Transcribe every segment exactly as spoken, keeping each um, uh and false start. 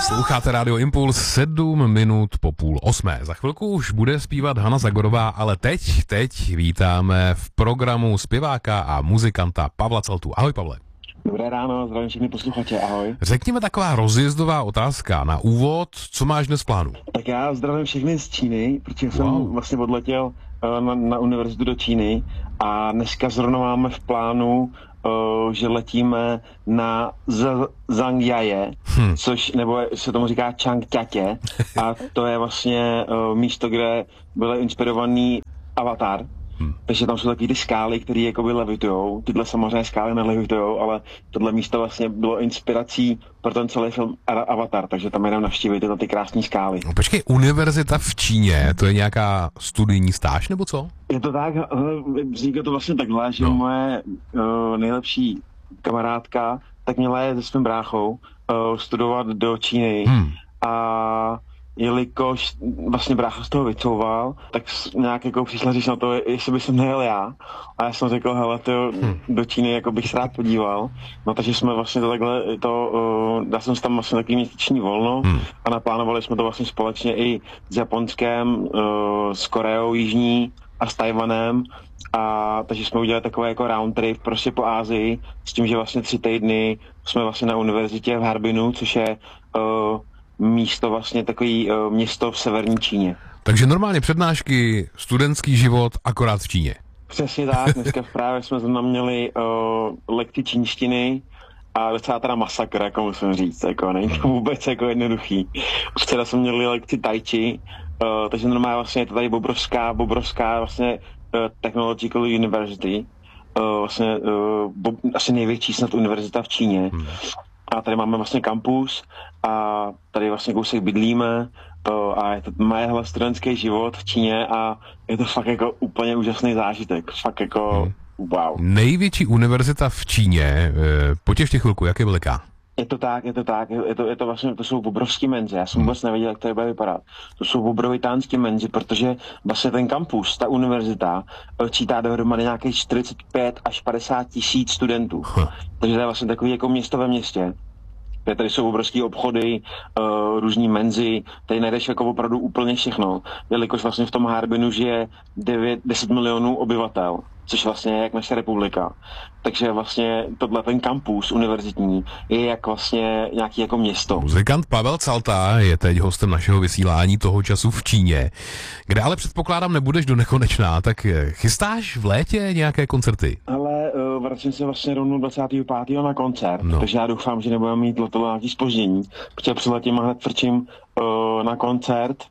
Posloucháte Radio Impuls, sedm minut po půl osmé. Za chvilku už bude zpívat Hana Zagorová, ale teď, teď vítáme v programu zpěváka a muzikanta Pavla Celtu. Ahoj, Pavle. Dobré ráno, zdravím všechny posluchače, ahoj. Řekněme taková rozjezdová otázka na úvod, co máš dnes v plánu? Tak já zdravím všechny z Číny, protože Wow. jsem vlastně odletěl na, na univerzitu do Číny a dneska zrovna máme v plánu, uh, že letíme na Z- Zhangjiaje, hmm. což, nebo se tomu říká Changjiatě, a to je vlastně uh, místo, kde byl inspirovaný Avatar. Hmm. Takže tam jsou taky ty skály, které jakoby levitujou. Tyhle samozřejmě skály nelevitujou, ale tohle místo vlastně bylo inspirací pro ten celý film Avatar, takže tam jdem navštívit tyhle ty krásné skály. No, počkej, univerzita v Číně, to je nějaká studijní stáž, nebo co? Je to tak, vzniklo to vlastně takhle, že no. moje uh, nejlepší kamarádka tak měla je se svým bráchou uh, studovat do Číny hmm. a jelikož vlastně brácha z toho vycouval, tak nějak jako přišla říct na to, jestli bych sem nejel já. A já jsem řekl, hele, tyjo, hmm. do Číny jako bych se rád podíval. No takže jsme vlastně to takhle, to, uh, dal jsem si tam vlastně takový měsíční volno hmm. a naplánovali jsme to vlastně společně i s Japonskem, uh, s Koreou jižní a s Tajvanem. A takže jsme udělali takový jako round trip prostě po Asii, s tím, že vlastně tři týdny jsme vlastně na univerzitě v Harbinu, což je uh, místo vlastně takový uh, město v severní Číně. Takže normálně přednášky, studentský život, akorát v Číně. Přesně tak, dneska právě jsme zrovna měli uh, lekci čínštiny a docela teda masakr, jako musím říct, jako není to vůbec jako jednoduchý. Včera jsme měli lekci tai chi, uh, takže normálně vlastně je to tady obrovská, obrovská vlastně uh, Technological University, uh, vlastně uh, bo, asi největší snad univerzita v Číně. Hmm. A tady máme vlastně kampus a tady vlastně kousek bydlíme uh, a je to moje studentský život v Číně a je to fakt jako úplně úžasný zážitek. Fakt jako hmm. wow. Největší univerzita v Číně, potěšte chvilku, jak je veliká? Je to tak, je to tak, je to, je to vlastně, to jsou obrovský menzy, já jsem hmm. vůbec nevěděl, jak to bude vypadat. To jsou obrovitánský menzy, protože vlastně ten kampus, ta univerzita, čítá dohromady nějakých čtyřicet pět až padesát tisíc studentů. Hm. Takže to je vlastně takový jako město ve městě. Tady jsou obrovský obchody, uh, různý menzy, tady najdeš jako opravdu úplně všechno, jelikož vlastně v tom Harbinu žije devět, deset milionů obyvatel, což vlastně je jak naše republika. Takže vlastně tohle ten kampus univerzitní je jak vlastně nějaký jako město. Muzikant Pavel Celta je teď hostem našeho vysílání toho času v Číně, kde ale předpokládám nebudeš do nekonečná, tak chystáš v létě nějaké koncerty? Ale uh, vracím se vlastně rovnou dvacátého pátého na koncert, no. takže já doufám, že nebudeme mít letadlo nějaký zpoždění, protože přiletím a hned frčím uh, na koncert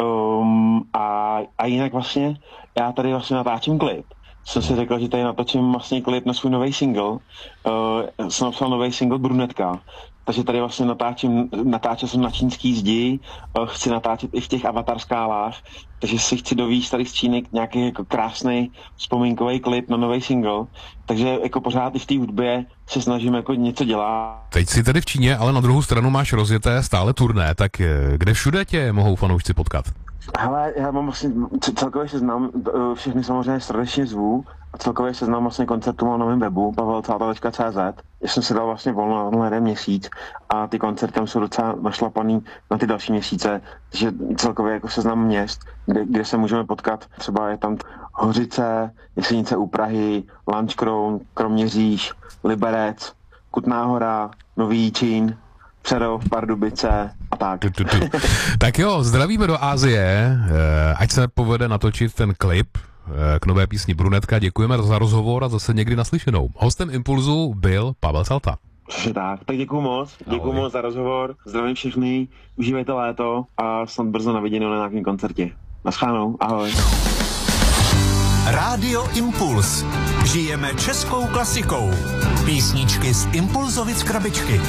um, a, a jinak vlastně já tady vlastně natáčím klip. Jsem si řekl, že tady natočím vlastně klip na svůj nový single. Uh, jsem napsal nový single Brunetka. Takže tady vlastně natáčím, natáčel jsem na čínský zdi, uh, chci natáčet i v těch Avatar skálách, takže si chci dovízt tady z Číny nějaký jako krásný vzpomínkový klip na nový single. Takže jako pořád i v té hudbě se snažím jako něco dělat. Teď jsi tady v Číně, ale na druhou stranu máš rozjeté stále turné, tak kde všude tě mohou fanoušci potkat? Hele, já mám vlastně celkově seznam, všechny samozřejmě srdečně zvu a celkově seznam vlastně koncertů mám na mém webu pavel celta tečka cé zet. Já jsem si dal vlastně volno na jeden měsíc a ty koncerty tam jsou docela našlapaný na ty další měsíce, takže celkově jako seznam měst, kde, kde se můžeme potkat. Třeba je tam Hořice, Jesenice u Prahy, Lanškroun, Kroměříž, Liberec, Kutná Hora, Nový Jičín, Přerov, Pardubice a tak. Tu, tu, tu. Tak jo, zdravíme do Asie, ať se povede natočit ten klip k nové písni Brunetka. Děkujeme za rozhovor a zase někdy naslyšenou. Hostem Impulzu byl Pavel Celta. Tak, tak děkuju moc, děkuju moc za rozhovor, zdravím všechny, užívejte léto a snad brzo na viděnou na nějakém koncertě. Naschledanou, ahoj. Rádio Impuls. Žijeme českou klasikou. Písničky z Impulzovic krabičky.